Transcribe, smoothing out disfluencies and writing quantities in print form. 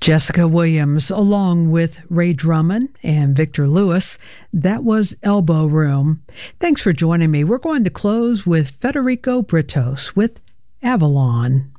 Jessica Williams, along with Ray Drummond and Victor Lewis. That was Elbow Room. Thanks for joining me. We're going to close with Federico Britos with Avalon.